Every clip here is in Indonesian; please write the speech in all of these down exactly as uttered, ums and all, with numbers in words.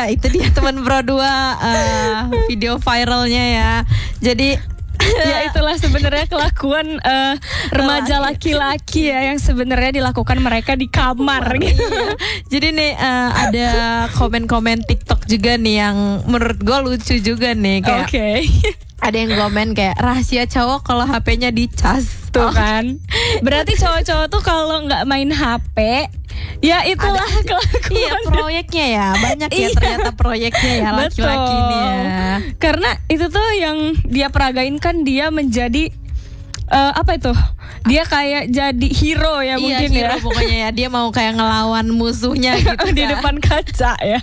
ya itu dia teman Pro dua uh, video viralnya ya. Jadi ya itulah sebenarnya kelakuan uh, remaja laki-laki ya yang sebenarnya dilakukan mereka di kamar gitu. Iya. Jadi nih uh, ada komen-komen TikTok juga nih yang menurut gue lucu juga nih kayak. Oke. Okay. Ada yang komen kayak rahasia cowok kalau H P-nya dicas tuh kan. Berarti cowok-cowok tuh kalau nggak main H P ya itulah ada, kelakuan. Iya proyeknya ya banyak ya ternyata proyeknya ya laki-laki nih ya. Karena itu tuh yang dia peragain kan dia menjadi uh, apa itu? Dia kayak jadi hero ya iya, mungkin hero ya. Pokoknya ya dia mau kayak ngelawan musuhnya gitu di kan. depan kaca ya.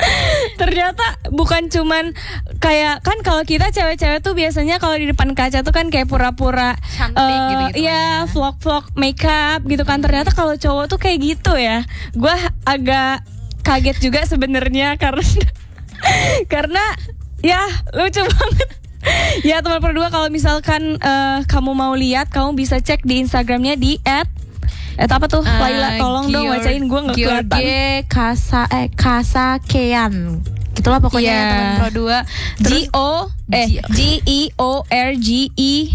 Ternyata bukan cuman kayak kan kalau kita cewek-cewek tuh biasanya kalau di depan kaca tuh kan kayak pura-pura cantik uh, gitu-gitu ya, vlog-vlog makeup gitu kan. Ternyata kalau cowok tuh kayak gitu ya. Gua agak kaget juga sebenarnya karena karena ya lucu banget. Ya teman berdua kalau misalkan uh, kamu mau lihat kamu bisa cek di Instagramnya di at Eh apa tuh? Uh, Laila tolong Gior, dong bacain, gue gak kelihatan. Giorge Kasa eh Kasakean. Gitulah pokoknya yeah. Teman Pro dua. G O eh G E O R G E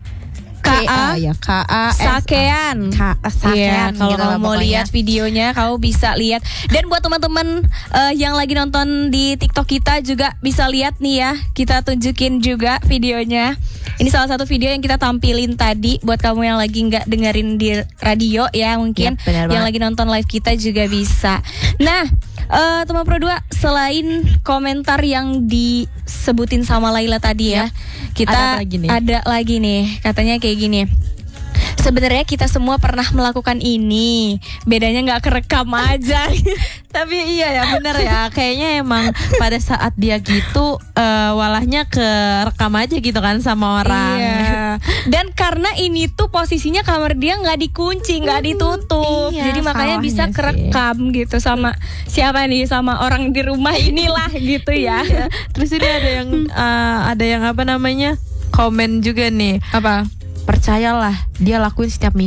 K A ya K A Sakean. Sakean. Kalau kamu mau lihat videonya kamu bisa lihat. Dan buat teman-teman uh, yang lagi nonton di TikTok kita juga bisa lihat nih ya. Kita tunjukin juga videonya. Ini salah satu video yang kita tampilin tadi buat kamu yang lagi nggak dengerin di radio ya mungkin ya, yang lagi nonton live kita juga bisa. Nah, uh, teman Pro dua selain komentar yang disebutin sama Laila tadi ya, ya kita ada lagi nih. ada lagi nih katanya kayak gini. Sebenarnya kita semua pernah melakukan ini, bedanya nggak kerekam aja. Tapi iya ya benar ya, kayaknya emang pada saat dia gitu uh, walahnya kerekam aja gitu kan sama orang. Iya. Dan karena ini tuh posisinya kamar dia nggak dikunci, nggak ditutup, iya, jadi makanya bisa kerekam sih. Gitu sama siapa nih, sama orang di rumah inilah gitu ya. Iya. Terus ini ada yang uh, ada yang apa namanya komen juga nih. Apa? Percayalah dia lakuin setiap minggu.